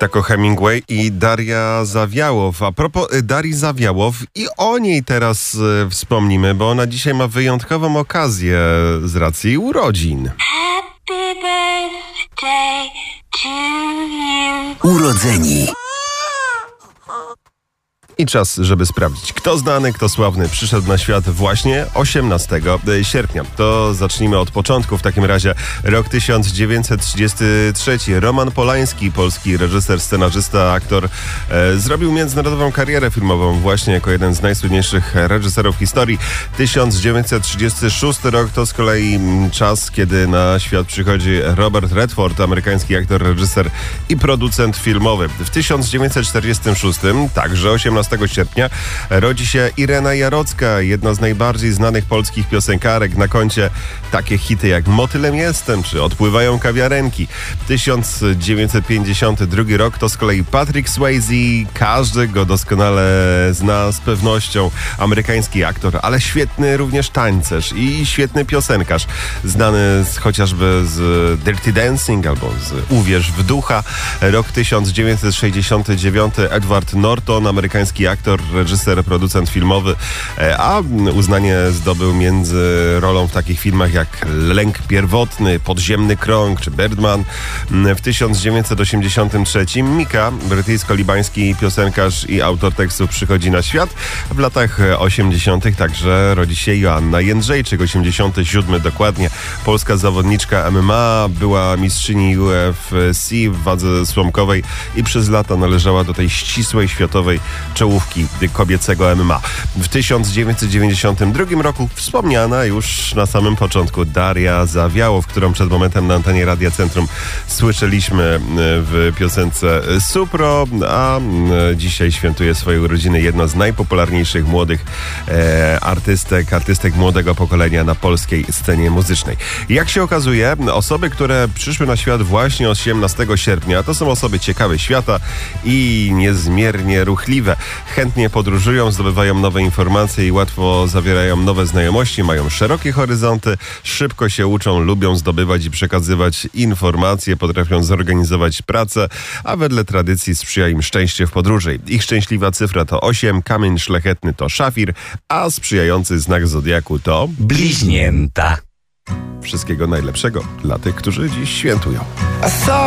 Jako Hemingway i Daria Zawiałow. A propos Darii Zawiałow, i o niej teraz wspomnimy, bo ona dzisiaj ma wyjątkową okazję z racji urodzin. Happy birthday to you. Urodzeni. I czas, żeby sprawdzić, kto znany, kto sławny przyszedł na świat właśnie 18 sierpnia. To zacznijmy od początku. W takim razie rok 1933. Roman Polański, polski reżyser, scenarzysta, aktor, zrobił międzynarodową karierę filmową właśnie jako jeden z najsłynniejszych reżyserów historii. 1936 rok to z kolei czas, kiedy na świat przychodzi Robert Redford, amerykański aktor, reżyser i producent filmowy. W 1946, także 18 sierpnia, rodzi się Irena Jarocka, jedna z najbardziej znanych polskich piosenkarek. Na koncie takie hity jak Motylem jestem czy Odpływają kawiarenki. 1952 rok to z kolei Patrick Swayze. Każdy go doskonale zna z pewnością. Amerykański aktor, ale świetny również tańcerz i świetny piosenkarz. Znany chociażby z Dirty Dancing albo z Uwierz w ducha. Rok 1969. Edward Norton, amerykański aktor, reżyser, producent filmowy, a uznanie zdobył między rolą w takich filmach jak Lęk pierwotny, Podziemny krąg czy Birdman. W 1983 Mika, brytyjsko-libański piosenkarz i autor tekstów, przychodzi na świat. W latach 80. także rodzi się Joanna Jędrzejczyk, 87 dokładnie. Polska zawodniczka MMA, była mistrzyni UFC w wadze słomkowej i przez lata należała do tej ścisłej światowej czołówki kobiecego MMA. W 1992 roku wspomniana już na samym początku Daria Zawiałow, którą przed momentem na antenie Radia Centrum słyszeliśmy w piosence Supro, a dzisiaj świętuje swoje urodziny jedna z najpopularniejszych młodych artystek młodego pokolenia na polskiej scenie muzycznej. Jak się okazuje, osoby, które przyszły na świat właśnie 18 sierpnia, to są osoby ciekawe świata i niezmiernie ruchliwe. Chętnie podróżują, zdobywają nowe informacje i łatwo zawierają nowe znajomości, mają szerokie horyzonty, szybko się uczą, lubią zdobywać i przekazywać informacje, potrafią zorganizować pracę, a wedle tradycji sprzyja im szczęście w podróży. Ich szczęśliwa cyfra to 8, kamień szlachetny to szafir, a sprzyjający znak zodiaku to Bliźnięta. Wszystkiego najlepszego dla tych, którzy dziś świętują.